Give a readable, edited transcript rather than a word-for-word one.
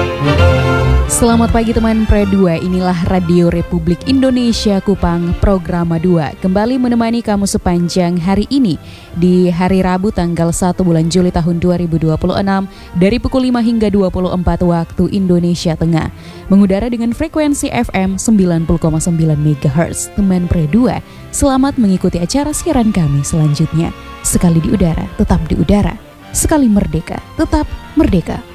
Selamat pagi teman Pre 2, inilah Radio Republik Indonesia Kupang Programa 2 kembali menemani kamu sepanjang hari ini di hari Rabu tanggal 1 bulan Juli tahun 2026 dari pukul 5 hingga 24 waktu Indonesia Tengah, mengudara dengan frekuensi FM 90,9 MHz. Teman Pre 2, selamat mengikuti acara siaran kami selanjutnya. Sekali di udara, tetap di udara. Sekali merdeka, tetap merdeka.